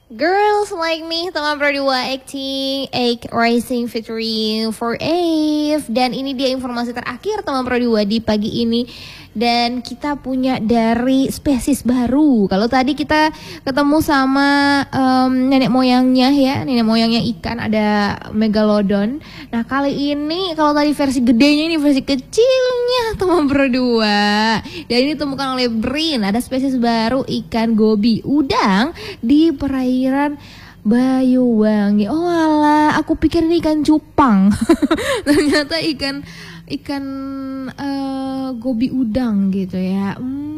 Girls Like Me, teman berdua acting, egg rising featuring for Ave. Dan ini dia informasi terakhir teman berdua di pagi ini. Dan kita punya dari spesies baru. Kalau tadi kita ketemu sama nenek moyangnya ya, nenek moyangnya ikan, ada megalodon. Nah kali ini kalau tadi versi gedenya, ini versi kecilnya teman berdua. Dan ini ditemukan oleh BRIN, ada spesies baru ikan gobi udang di perairan Banyuwangi. Oh alah, aku pikir ini ikan cupang. Ternyata ikan gobi udang gitu ya.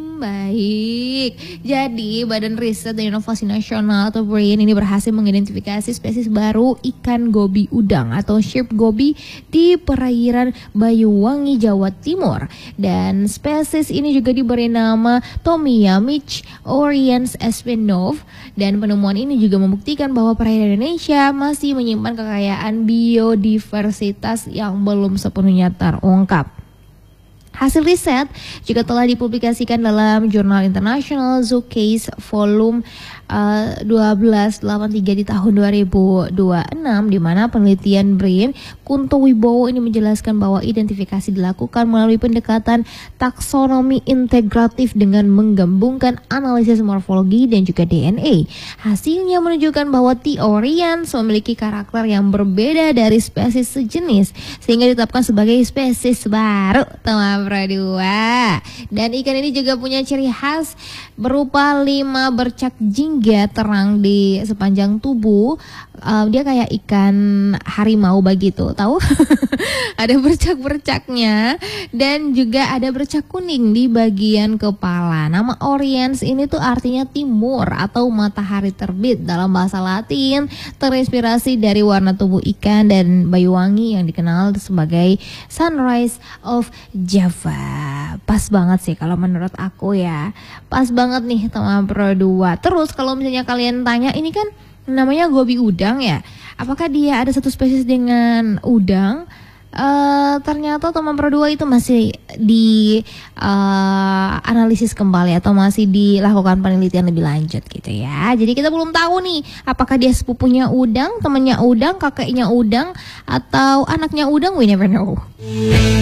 Baik. Jadi Badan Riset dan Inovasi Nasional atau BRIN ini berhasil mengidentifikasi spesies baru ikan gobi udang atau shrimp gobi di perairan Banyuwangi, Jawa Timur. Dan spesies ini juga diberi nama Tomiamich oriens Espinov. Dan penemuan ini juga membuktikan bahwa perairan Indonesia masih menyimpan kekayaan biodiversitas yang belum sepenuhnya terungkap. Hasil riset juga telah dipublikasikan dalam jurnal International Zookeys volume 1283 di tahun 2026, di mana penelitian BRIN Kunto Wibowo ini menjelaskan bahwa identifikasi dilakukan melalui pendekatan taksonomi integratif dengan menggabungkan analisis morfologi dan juga DNA. Hasilnya menunjukkan bahwa T. oriens memiliki karakter yang berbeda dari spesies sejenis sehingga ditetapkan sebagai spesies baru teman berdua. Dan ikan ini juga punya ciri khas berupa 5 bercak jingga terang di sepanjang tubuh. Dia kayak ikan harimau begitu, tahu? Ada bercak-bercaknya dan juga ada bercak kuning di bagian kepala. Nama oriens ini tuh artinya timur atau matahari terbit dalam bahasa Latin, terinspirasi dari warna tubuh ikan dan Banyuwangi yang dikenal sebagai Sunrise of Java. Pas banget sih kalau menurut aku ya. Pas banget nih teman berdua. Terus kalau misalnya kalian tanya, ini kan namanya gobi udang ya, apakah dia ada satu spesies dengan udang? Ternyata teman berdua itu masih di analisis kembali atau masih dilakukan penelitian lebih lanjut gitu ya. Jadi kita belum tahu nih apakah dia sepupunya udang, temannya udang, kakeknya udang, atau anaknya udang. We never know.